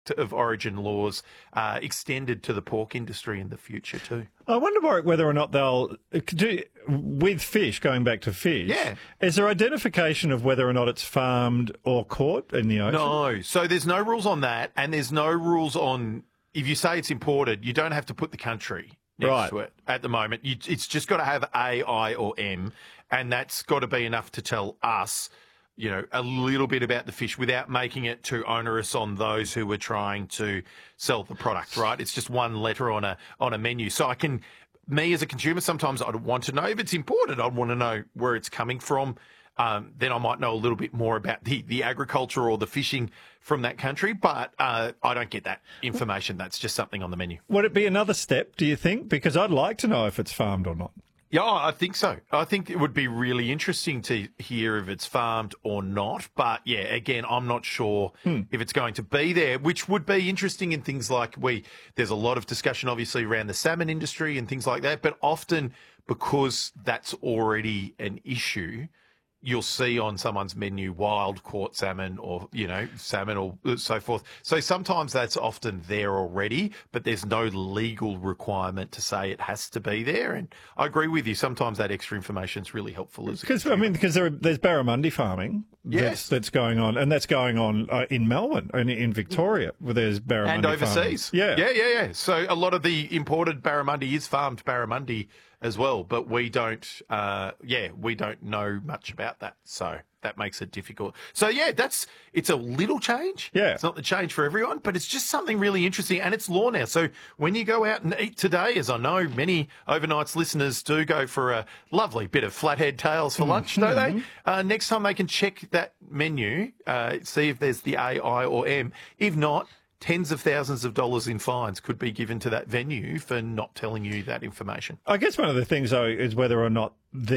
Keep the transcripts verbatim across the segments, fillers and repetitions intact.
of origin laws uh, extended to the pork industry in the future too. I wonder, Warwick, whether or not they'll do with fish. Going back to fish, yeah. Is there identification of whether or not it's farmed or caught in the ocean? No. So there's no rules on that, and there's no rules on if you say it's imported, you don't have to put the country next right. to it at the moment. You, it's just got to have A, I, or M, and that's got to be enough to tell us, you know, a little bit about the fish without making it too onerous on those who are trying to sell the product, right? It's just one letter on a on a menu. So I can, me as a consumer, sometimes I'd want to know if it's imported. I'd want to know where it's coming from. Um, then I might know a little bit more about the, the agriculture or the fishing from that country, but uh, I don't get that information. That's just something on the menu. Would it be another step, do you think? Because I'd like to know if it's farmed or not. Yeah, I think so. I think it would be really interesting to hear if it's farmed or not. But, yeah, again, I'm not sure hmm. if it's going to be there, which would be interesting in things like we – there's a lot of discussion, obviously, around the salmon industry and things like that. But often because that's already an issue – you'll see on someone's menu wild caught salmon or, you know, salmon or so forth. So sometimes that's often there already, but there's no legal requirement to say it has to be there. And I agree with you. Sometimes that extra information is really helpful. Because, I mean, because there, there's barramundi farming yes. that's, that's going on, and that's going on uh, in Melbourne and in Victoria where there's barramundi and overseas. Farming. Yeah. Yeah, yeah, yeah. So a lot of the imported barramundi is farmed barramundi as well, but we don't, uh, yeah, we don't know much about that, so that makes it difficult. So yeah, that's it's a little change. Yeah, it's not the change for everyone, but it's just something really interesting, and it's law now. So when you go out and eat today, as I know many overnights listeners do, go for a lovely bit of flathead tails for lunch, don't mm-hmm. they? Uh, next time they can check that menu, uh, see if there's the A, I, or M. If not, tens of thousands of dollars in fines could be given to that venue for not telling you that information. I guess one of the things, though, is whether or not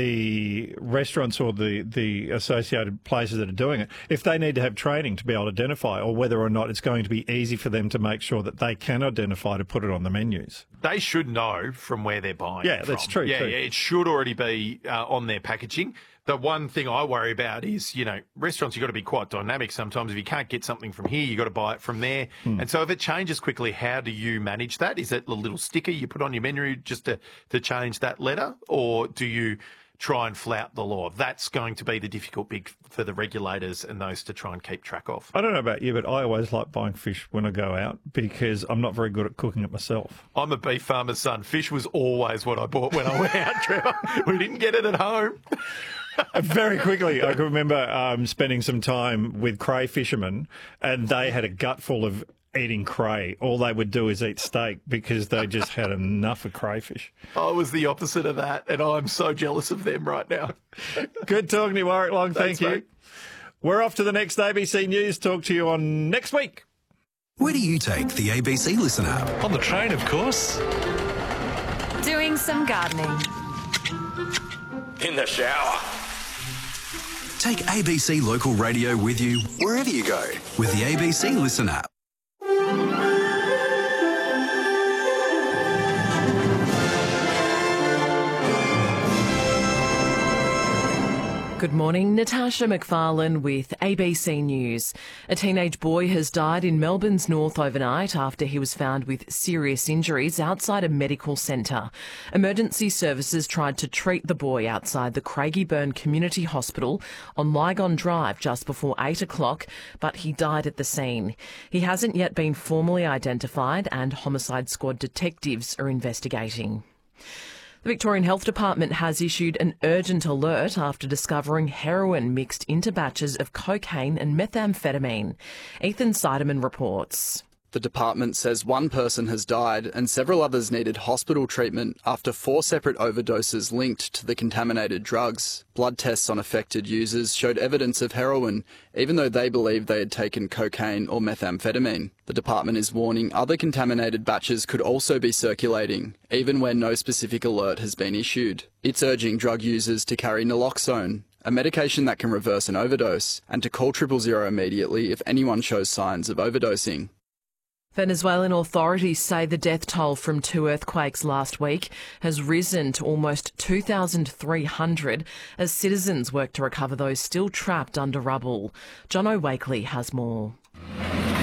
the restaurants or the, the associated places that are doing it, if they need to have training to be able to identify, or whether or not it's going to be easy for them to make sure that they can identify to put it on the menus. They should know from where they're buying Yeah, it that's from. true. Yeah, too. yeah, it should already be uh, on their packaging. The one thing I worry about is, you know, restaurants, you've got to be quite dynamic sometimes. If you can't get something from here, you've got to buy it from there. Hmm. And so if it changes quickly, how do you manage that? Is it a little sticker you put on your menu just to, to change that letter? Or do you try and flout the law? That's going to be the difficult bit for the regulators and those to try and keep track of. I don't know about you, but I always like buying fish when I go out because I'm not very good at cooking it myself. I'm a beef farmer's son. Fish was always what I bought when I went out, Trevor. We didn't get it at home. Very quickly, I can remember um, spending some time with cray fishermen, and they had a gut full of eating cray. All they would do is eat steak because they just had enough of crayfish. I was the opposite of that, and I'm so jealous of them right now. Good talking to you, Warwick Long. Thanks, Thank you. mate. We're off to the next A B C News. Talk to you on next week. Where do you take the A B C Listen app? On the train, of course. Doing some gardening. In the shower. Take A B C Local Radio with you wherever you go with the A B C Listen app. Good morning, Natasha McFarlane with A B C News. A teenage boy has died in Melbourne's north overnight after he was found with serious injuries outside a medical centre. Emergency services tried to treat the boy outside the Craigieburn Community Hospital on Lygon Drive just before eight o'clock, but he died at the scene. He hasn't yet been formally identified, and Homicide Squad detectives are investigating. The Victorian Health Department has issued an urgent alert after discovering heroin mixed into batches of cocaine and methamphetamine. Ethan Seidemann reports. The department says one person has died and several others needed hospital treatment after four separate overdoses linked to the contaminated drugs. Blood tests on affected users showed evidence of heroin, even though they believed they had taken cocaine or methamphetamine. The department is warning other contaminated batches could also be circulating, even where no specific alert has been issued. It's urging drug users to carry naloxone, a medication that can reverse an overdose, and to call triple zero immediately if anyone shows signs of overdosing. Venezuelan authorities say the death toll from two earthquakes last week has risen to almost two thousand three hundred as citizens work to recover those still trapped under rubble. John O'Wakely has more.